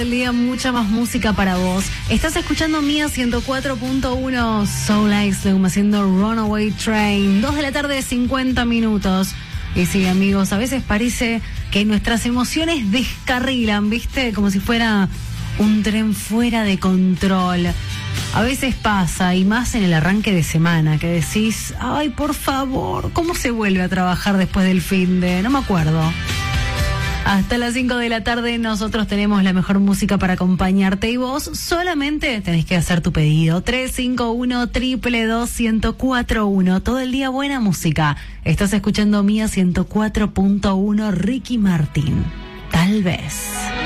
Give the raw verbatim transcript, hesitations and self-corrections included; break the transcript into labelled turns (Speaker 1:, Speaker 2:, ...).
Speaker 1: el día, mucha más música para vos. Estás escuchando Mía ciento cuatro punto uno, Soul Asylum haciendo Runaway Train. dos de la tarde, cincuenta minutos. Y sí, amigos, a veces parece que nuestras emociones descarrilan, ¿viste? Como si fuera un tren fuera de control. A veces pasa, y más en el arranque de semana, que decís, ay, por favor, ¿cómo se vuelve a trabajar después del fin de...? No me acuerdo. Hasta las cinco de la tarde nosotros tenemos la mejor música para acompañarte y vos solamente tenés que hacer tu pedido. tres cinco uno, dos dos dos, uno cero cuatro uno. Todo el día buena música. Estás escuchando Mía ciento cuatro punto uno, Ricky Martin. Tal vez.